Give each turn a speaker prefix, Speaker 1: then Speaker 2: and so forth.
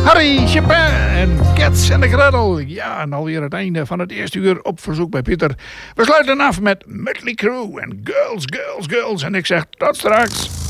Speaker 1: Harry Chapin en Cats en de Gretel. Ja, en alweer het einde van het eerste uur op verzoek bij Pieter. We sluiten af met Mötley Crüe en Girls, Girls, Girls. En ik zeg tot straks.